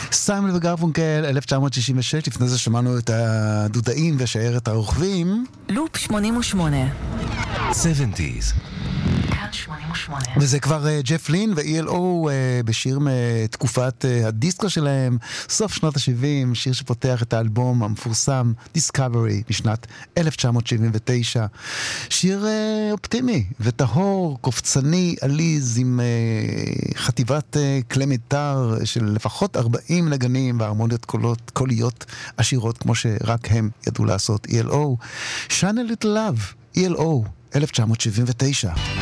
סיימון וגרפונקל, 1966, לפני זה שמענו את הדודאים ושיירת הרוכבים. לופ 88. 70s. כאן 88. וזה כבר ג'ף לין ו-ELO בשיר מתקופת הדיסקו שלהם, סוף שנות ה-70, שיר שפותח את האלבום המפורסם Discovery משנת 1979. שיר אופטימי וטהור, קופצני, עליז, עם חטיבת כלי מיתר של לפחות 40 נגנים והרמוניות קוליות עשירות כמו שרק הם ידעו לעשות. ELO, Shine a Little Love, ELO, 1979.